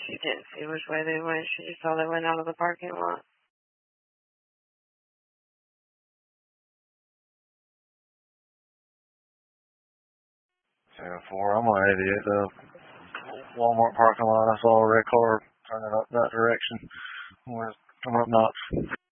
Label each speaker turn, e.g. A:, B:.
A: She didn't see which way they went. She just saw they went out of the parking lot.
B: 4, I'm on 88, the Walmart parking lot. I saw a red car turning up that direction. We're coming up Knox.